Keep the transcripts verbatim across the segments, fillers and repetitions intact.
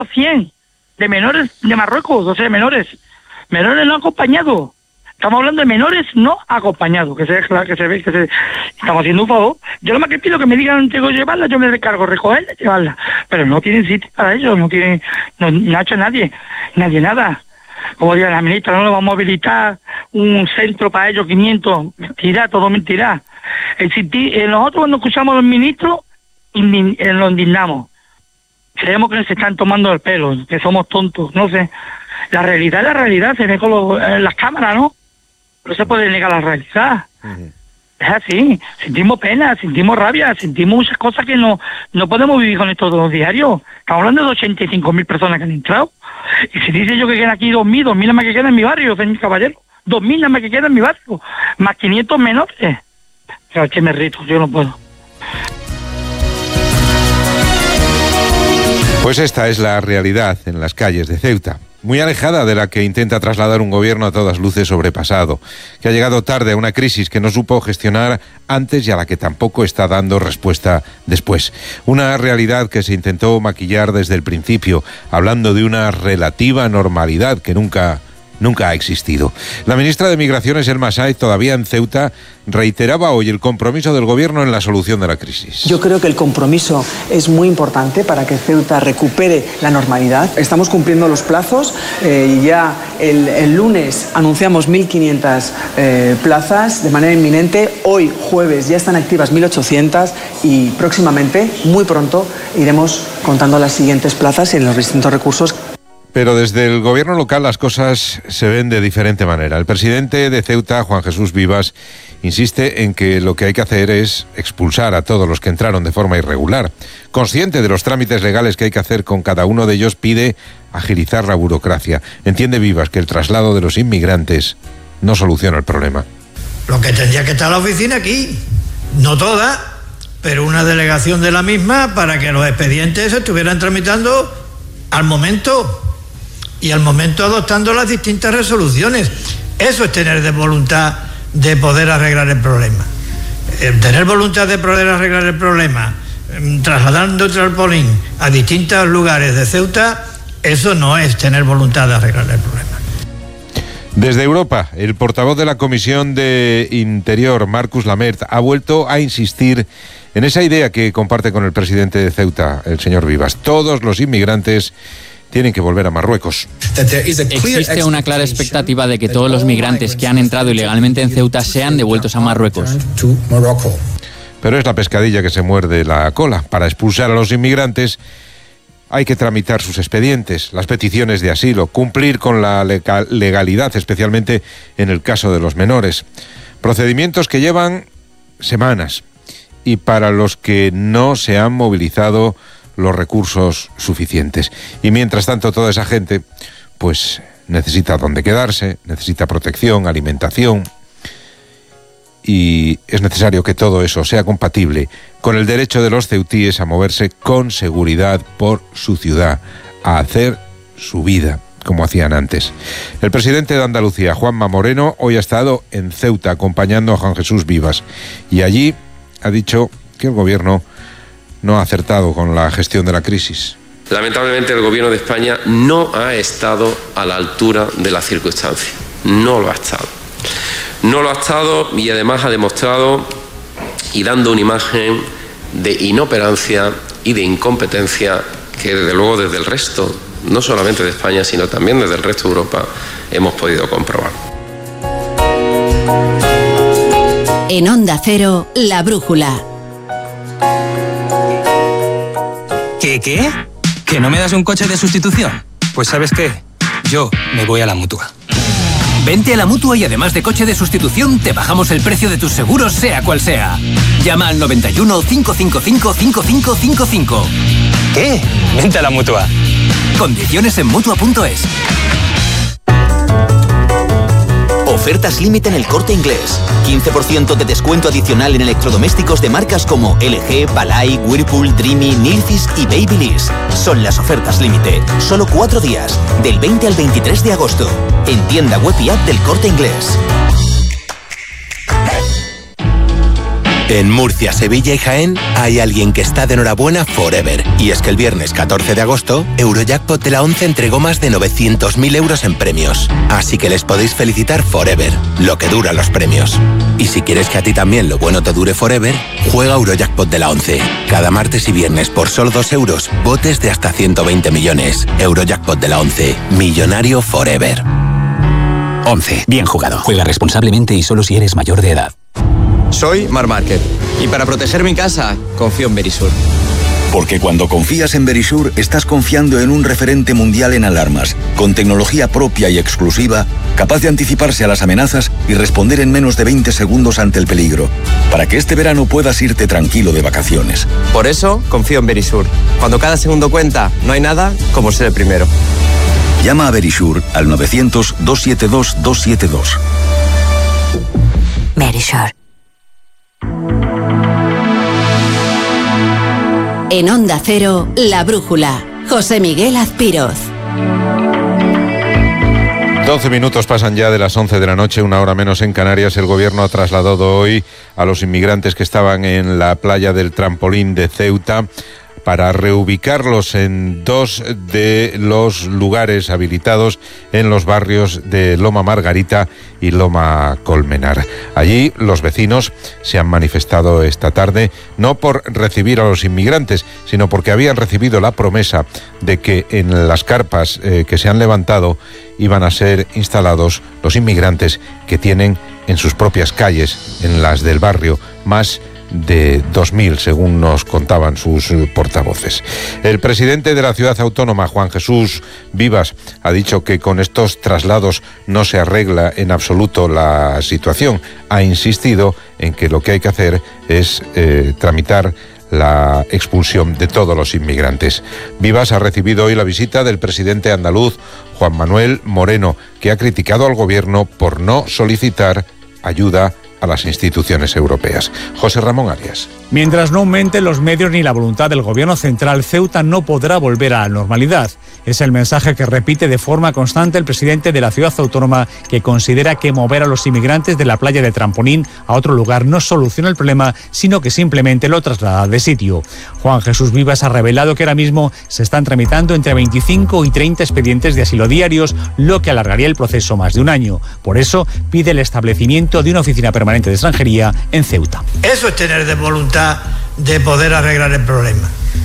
cien de menores de Marruecos, o sea, menores, menores no acompañados. Estamos hablando de menores no acompañados, que se ve, que se ve, que se estamos haciendo un favor. Yo lo más que pido que me digan tengo que llevarla, yo me recargo, recogerla, llevarla. Pero no tienen sitio para ello, no tienen, no, no ha hecho nadie, nadie nada. Como dice la ministra, no le vamos a habilitar un centro para ellos, quinientos, mentira, todo mentira. El, eh, nosotros cuando escuchamos a los ministros, indign, eh, nos indignamos. Creemos que se están tomando el pelo, que somos tontos, no sé. La realidad es la realidad, se ve con los, eh, las cámaras, ¿no? No se puede negar la realidad. Uh-huh. Es así, sentimos pena, sentimos rabia, sentimos muchas cosas que no no podemos vivir con esto todos los diarios. Estamos hablando de ochenta y cinco mil personas que han entrado. Y si dice yo que quedan aquí dos mil, dos mil nada más que quedan en mi barrio, señor caballero. dos mil nada más que quedan en mi barrio. Más quinientos menores. O sea, que me rito, yo no puedo. Pues esta es la realidad en las calles de Ceuta. Muy alejada de la que intenta trasladar un gobierno a todas luces sobrepasado, que ha llegado tarde a una crisis que no supo gestionar antes y a la que tampoco está dando respuesta después. Una realidad que se intentó maquillar desde el principio, hablando de una relativa normalidad que nunca, nunca ha existido. La ministra de Migraciones, Elma Sáez, todavía en Ceuta, reiteraba hoy el compromiso del gobierno en la solución de la crisis. Yo creo que el compromiso es muy importante para que Ceuta recupere la normalidad. Estamos cumpliendo los plazos. Eh, ya el, el lunes anunciamos mil quinientas eh, plazas de manera inminente. Hoy, jueves, ya están activas mil ochocientas y próximamente, muy pronto, iremos contando las siguientes plazas en los distintos recursos. Pero desde el gobierno local las cosas se ven de diferente manera. El presidente de Ceuta, Juan Jesús Vivas, insiste en que lo que hay que hacer es expulsar a todos los que entraron de forma irregular. Consciente de los trámites legales que hay que hacer con cada uno de ellos, pide agilizar la burocracia. Entiende Vivas que el traslado de los inmigrantes no soluciona el problema. Lo que tendría que estar la oficina aquí, no toda, pero una delegación de la misma para que los expedientes se estuvieran tramitando al momento. Y al momento adoptando las distintas resoluciones. Eso es tener de voluntad de poder arreglar el problema. Eh, tener voluntad de poder arreglar el problema, eh, trasladando el trampolín a distintos lugares de Ceuta, eso no es tener voluntad de arreglar el problema. Desde Europa, el portavoz de la Comisión de Interior, Marcus Lamert, ha vuelto a insistir en esa idea que comparte con el presidente de Ceuta, el señor Vivas. Todos los inmigrantes tienen que volver a Marruecos. Existe una clara expectativa de que todos los migrantes que han entrado ilegalmente en Ceuta sean devueltos a Marruecos. Pero es la pescadilla que se muerde la cola. Para expulsar a los inmigrantes hay que tramitar sus expedientes, las peticiones de asilo, cumplir con la legalidad, especialmente en el caso de los menores. Procedimientos que llevan semanas y para los que no se han movilizado los recursos suficientes. Y mientras tanto toda esa gente pues necesita dónde quedarse, necesita protección, alimentación, y es necesario que todo eso sea compatible con el derecho de los ceutíes a moverse con seguridad por su ciudad, a hacer su vida como hacían antes. El presidente de Andalucía, Juanma Moreno, hoy ha estado en Ceuta acompañando a Juan Jesús Vivas y allí ha dicho que el gobierno no ha acertado con la gestión de la crisis. Lamentablemente el gobierno de España no ha estado a la altura de la circunstancia. No lo ha estado. No lo ha estado y además ha demostrado y dando una imagen de inoperancia y de incompetencia que desde luego desde el resto, no solamente de España, sino también desde el resto de Europa, hemos podido comprobar. En Onda Cero, La Brújula. ¿Qué, qué? ¿Que no me das un coche de sustitución? Pues ¿sabes qué? Yo me voy a la Mutua. Vente a la Mutua y además de coche de sustitución, te bajamos el precio de tus seguros, sea cual sea. Llama al noventa y uno, cinco cinco cinco, cinco cinco cinco cinco. ¿Qué? Vente a la Mutua. Condiciones en Mutua punto es. Ofertas límite en El Corte Inglés. quince por ciento de descuento adicional en electrodomésticos de marcas como L G, Balay, Whirlpool, Dreamy, Nilfisk y Babyliss. Son las ofertas límite. Solo cuatro días, del veinte al veintitrés de agosto. En tienda web y app del Corte Inglés. En Murcia, Sevilla y Jaén hay alguien que está de enhorabuena forever. Y es que el viernes catorce de agosto, Eurojackpot de la once entregó más de novecientos mil euros en premios. Así que les podéis felicitar forever, lo que dura los premios. Y si quieres que a ti también lo bueno te dure forever, juega Eurojackpot de la once. Cada martes y viernes por solo dos euros, botes de hasta ciento veinte millones. Eurojackpot de la once. Millonario forever. once. Bien jugado. Juega responsablemente y solo si eres mayor de edad. Soy Mar Márquez y para proteger mi casa confío en Verisur. Porque cuando confías en Verisur, estás confiando en un referente mundial en alarmas, con tecnología propia y exclusiva, capaz de anticiparse a las amenazas y responder en menos de veinte segundos ante el peligro, para que este verano puedas irte tranquilo de vacaciones. Por eso confío en Verisur. Cuando cada segundo cuenta, no hay nada como ser el primero. Llama a Verisur al novecientos, doscientos setenta y dos, doscientos setenta y dos. Verisur. En Onda Cero, La Brújula. José Miguel Azpiroz. doce minutos pasan ya de las once de la noche, una hora menos en Canarias. El gobierno ha trasladado hoy a los inmigrantes que estaban en la playa del Trampolín de Ceuta para reubicarlos en dos de los lugares habilitados en los barrios de Loma Margarita y Loma Colmenar. Allí los vecinos se han manifestado esta tarde, no por recibir a los inmigrantes, sino porque habían recibido la promesa de que en las carpas eh, que se han levantado iban a ser instalados los inmigrantes que tienen en sus propias calles, en las del barrio, más de dos mil, según nos contaban sus portavoces. El presidente de la ciudad autónoma, Juan Jesús Vivas, ha dicho que con estos traslados no se arregla en absoluto la situación. Ha insistido en que lo que hay que hacer es eh, tramitar la expulsión de todos los inmigrantes. Vivas ha recibido hoy la visita del presidente andaluz, Juan Manuel Moreno, que ha criticado al gobierno por no solicitar ayuda a las instituciones europeas. José Ramón Arias. Mientras no aumenten los medios ni la voluntad del gobierno central, Ceuta no podrá volver a la normalidad. Es el mensaje que repite de forma constante el presidente de la ciudad autónoma, que considera que mover a los inmigrantes de la playa de Trampolín a otro lugar no soluciona el problema, sino que simplemente lo traslada de sitio. Juan Jesús Vivas ha revelado que ahora mismo se están tramitando entre veinticinco y treinta expedientes de asilo diarios, lo que alargaría el proceso más de un año. Por eso pide el establecimiento de una oficina permanente de extranjería en Ceuta. Eso es tener de voluntad de poder arreglar el problema.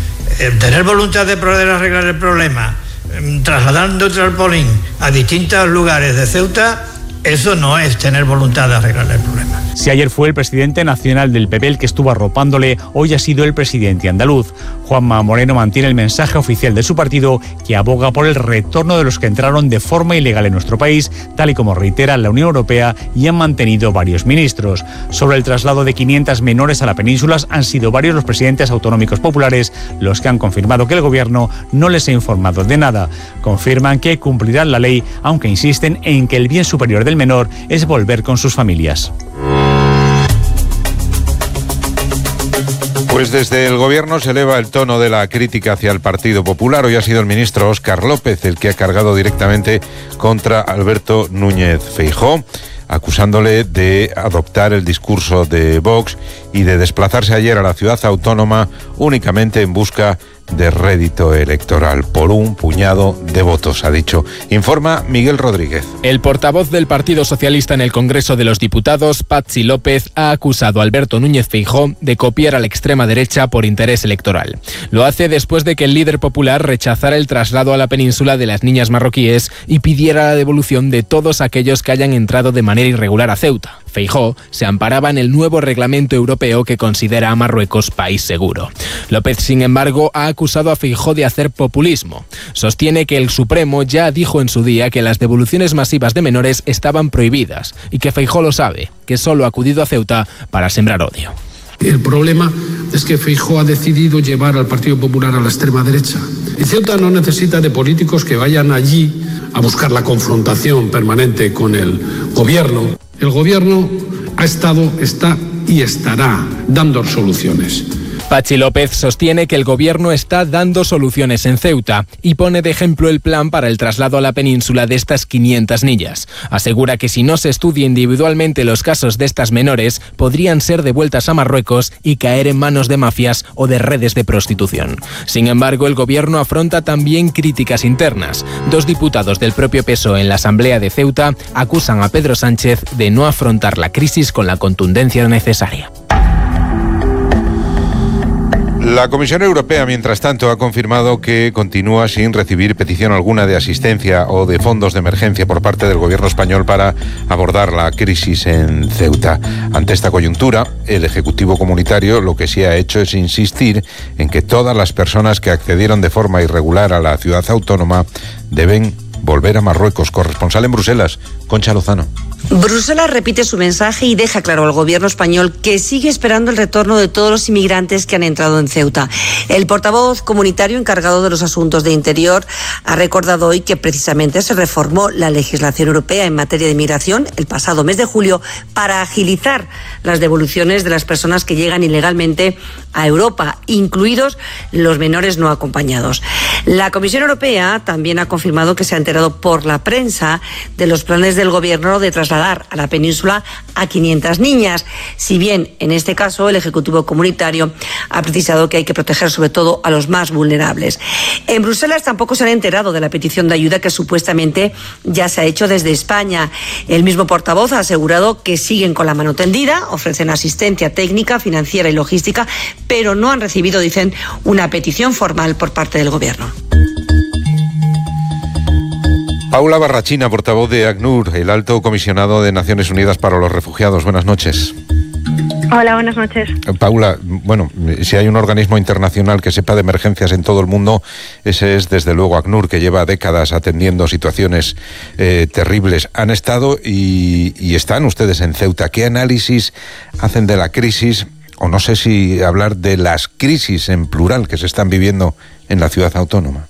El tener voluntad de poder arreglar el problema trasladando Trampolín a distintos lugares de Ceuta, eso no es tener voluntad de arreglar el problema. Si ayer fue el presidente nacional del P P el que estuvo arropándole, hoy ha sido el presidente andaluz. Juanma Moreno mantiene el mensaje oficial de su partido, que aboga por el retorno de los que entraron de forma ilegal en nuestro país, tal y como reitera la Unión Europea y han mantenido varios ministros. Sobre el traslado de quinientos menores a la península, han sido varios los presidentes autonómicos populares los que han confirmado que el gobierno no les ha informado de nada. Confirman que cumplirán la ley, aunque insisten en que el bien superior del menor es volver con sus familias. Pues desde el gobierno se eleva el tono de la crítica hacia el Partido Popular. Hoy ha sido el ministro Óscar López el que ha cargado directamente contra Alberto Núñez Feijóo, acusándole de adoptar el discurso de Vox y de desplazarse ayer a la ciudad autónoma únicamente en busca de rédito electoral por un puñado de votos, ha dicho. Informa Miguel Rodríguez. El portavoz del Partido Socialista en el Congreso de los Diputados, Patxi López, ha acusado a Alberto Núñez Feijóo de copiar a la extrema derecha por interés electoral. Lo hace después de que el líder popular rechazara el traslado a la península de las niñas marroquíes y pidiera la devolución de todos aquellos que hayan entrado de manera irregular a Ceuta. Feijóo se amparaba en el nuevo reglamento europeo que considera a Marruecos país seguro. López, sin embargo, ha acusado a Feijóo de hacer populismo. Sostiene que el Supremo ya dijo en su día que las devoluciones masivas de menores estaban prohibidas y que Feijóo lo sabe, que solo ha acudido a Ceuta para sembrar odio. El problema es que Feijóo ha decidido llevar al Partido Popular a la extrema derecha. Y Ceuta no necesita de políticos que vayan allí a buscar la confrontación permanente con el gobierno. El gobierno ha estado, está y estará dando soluciones. Patxi López sostiene que el gobierno está dando soluciones en Ceuta y pone de ejemplo el plan para el traslado a la península de estas quinientas niñas. Asegura que si no se estudia individualmente los casos de estas menores, podrían ser devueltas a Marruecos y caer en manos de mafias o de redes de prostitución. Sin embargo, el gobierno afronta también críticas internas. Dos diputados del propio P S O E en la Asamblea de Ceuta acusan a Pedro Sánchez de no afrontar la crisis con la contundencia necesaria. La Comisión Europea, mientras tanto, ha confirmado que continúa sin recibir petición alguna de asistencia o de fondos de emergencia por parte del gobierno español para abordar la crisis en Ceuta. Ante esta coyuntura, el Ejecutivo Comunitario lo que sí ha hecho es insistir en que todas las personas que accedieron de forma irregular a la ciudad autónoma deben volver a Marruecos. Corresponsal en Bruselas, Concha Lozano. Bruselas repite su mensaje y deja claro al gobierno español que sigue esperando el retorno de todos los inmigrantes que han entrado en Ceuta. El portavoz comunitario encargado de los asuntos de interior ha recordado hoy que precisamente se reformó la legislación europea en materia de inmigración el pasado mes de julio para agilizar las devoluciones de las personas que llegan ilegalmente a Europa, incluidos los menores no acompañados. La Comisión Europea también ha confirmado que se ha enterado por la prensa de los planes del gobierno de trasladar a la península a quinientas niñas. Si bien, en este caso, el Ejecutivo Comunitario ha precisado que hay que proteger sobre todo a los más vulnerables. En Bruselas tampoco se han enterado de la petición de ayuda que supuestamente ya se ha hecho desde España. El mismo portavoz ha asegurado que siguen con la mano tendida, ofrecen asistencia técnica, financiera y logística, pero no han recibido, dicen, una petición formal por parte del Gobierno. Paula Barrachina, portavoz de ACNUR, el Alto Comisionado de Naciones Unidas para los Refugiados. Buenas noches. Hola, buenas noches. Paula, bueno, si hay un organismo internacional que sepa de emergencias en todo el mundo, ese es desde luego ACNUR, que lleva décadas atendiendo situaciones eh, terribles. Han estado y, y están ustedes en Ceuta. ¿Qué análisis hacen de la crisis, o no sé si hablar de las crisis en plural que se están viviendo en la ciudad autónoma?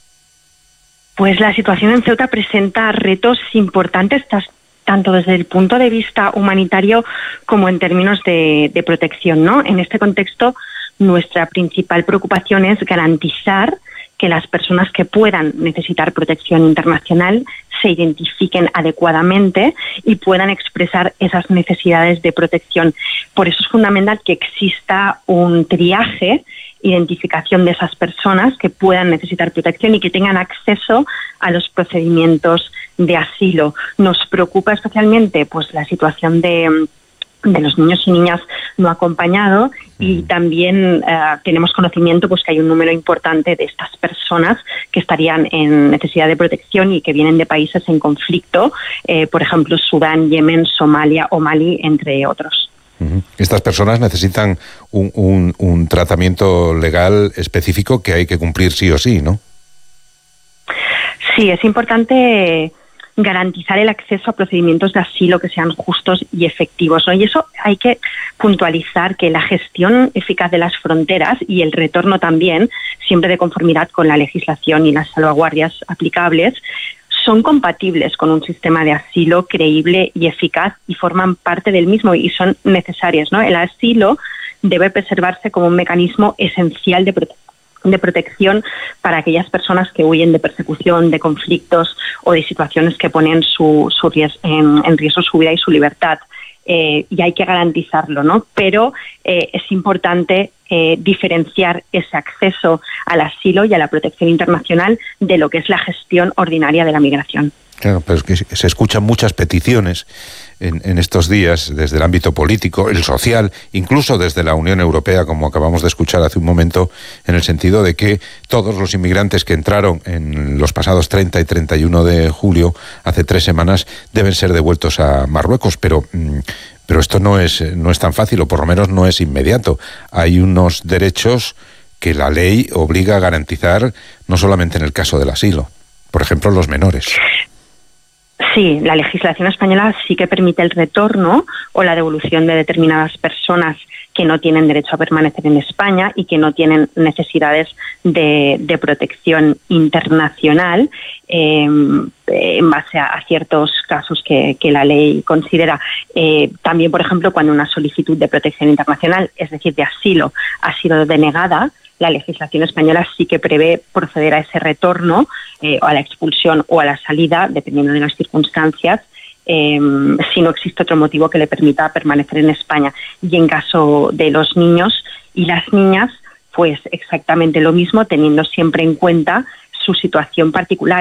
Pues la situación en Ceuta presenta retos importantes, tanto desde el punto de vista humanitario como en términos de, de protección, ¿no? En este contexto, nuestra principal preocupación es garantizar que las personas que puedan necesitar protección internacional se identifiquen adecuadamente y puedan expresar esas necesidades de protección. Por eso es fundamental que exista un triaje, identificación de esas personas que puedan necesitar protección y que tengan acceso a los procedimientos de asilo. Nos preocupa especialmente pues la situación de, de los niños y niñas no acompañados y también uh, tenemos conocimiento pues que hay un número importante de estas personas que estarían en necesidad de protección y que vienen de países en conflicto, eh, por ejemplo Sudán, Yemen, Somalia o Mali, entre otros. Estas personas necesitan un, un, un tratamiento legal específico que hay que cumplir sí o sí, ¿no? Sí, es importante garantizar el acceso a procedimientos de asilo que sean justos y efectivos, ¿no? Y eso hay que puntualizar que la gestión eficaz de las fronteras y el retorno también, siempre de conformidad con la legislación y las salvaguardias aplicables, son compatibles con un sistema de asilo creíble y eficaz y forman parte del mismo y son necesarias, ¿no? El asilo debe preservarse como un mecanismo esencial de, prote- de protección para aquellas personas que huyen de persecución, de conflictos o de situaciones que ponen su, su ries- en, en riesgo su vida y su libertad. Eh, y hay que garantizarlo, ¿no? Pero eh, es importante eh, diferenciar ese acceso al asilo y a la protección internacional de lo que es la gestión ordinaria de la migración. Claro, pero es que se escuchan muchas peticiones en, en estos días desde el ámbito político, el social, incluso desde la Unión Europea, como acabamos de escuchar hace un momento, en el sentido de que todos los inmigrantes que entraron en los pasados treinta y treinta y uno de julio, hace tres semanas, deben ser devueltos a Marruecos, pero... Pero esto no es, no es tan fácil, o por lo menos no es inmediato. Hay unos derechos que la ley obliga a garantizar, no solamente en el caso del asilo, por ejemplo, los menores. Sí, la legislación española sí que permite el retorno o la devolución de determinadas personas que no tienen derecho a permanecer en España y que no tienen necesidades de, de protección internacional. eh, en base a, a ciertos casos que, que la ley considera. Eh, también, por ejemplo, cuando una solicitud de protección internacional, es decir, de asilo, ha sido denegada, la legislación española sí que prevé proceder a ese retorno, eh, o a la expulsión o a la salida, dependiendo de las circunstancias, eh, si no existe otro motivo que le permita permanecer en España. Y en caso de los niños y las niñas, pues exactamente lo mismo, teniendo siempre en cuenta su situación particular.